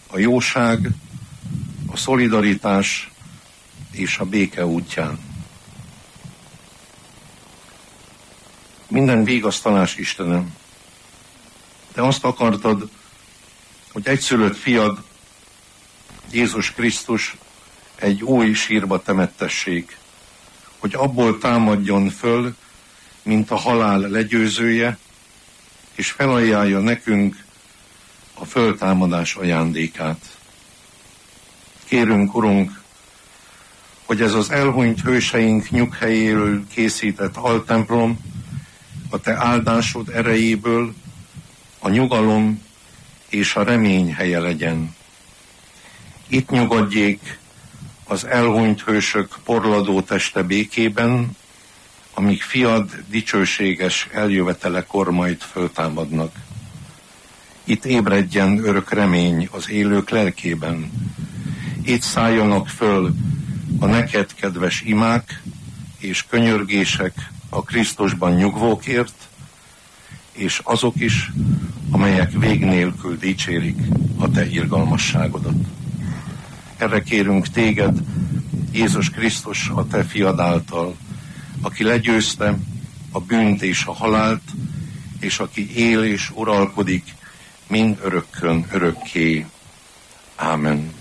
a jóság, a szolidaritás és a béke útján. Minden vigasztalás, Istenem, Te azt akartad, hogy egyszülött fiad, Jézus Krisztus egy új sírba temettessék, hogy abból támadjon föl, mint a halál legyőzője, és felajánlja nekünk a föltámadás ajándékát. Kérünk, Urunk, hogy ez az elhunyt hőseink nyughelyéről készített altemplom a Te áldásod erejéből a nyugalom és a remény helye legyen. Itt nyugodjék az elhunyt hősök porladó teste békében, amíg fiad dicsőséges eljövetelekor majd föltámadnak. Itt ébredjen örök remény az élők lelkében. Itt szálljanak föl a neked kedves imák és könyörgések a Krisztusban nyugvókért, és azok is, amelyek vég nélkül dicsérik a Te irgalmasságodat. Erre kérünk Téged, Jézus Krisztus, a Te fiad által, aki legyőzte a bűnt és a halált, és aki él és uralkodik mind örökkön örökké. Ámen.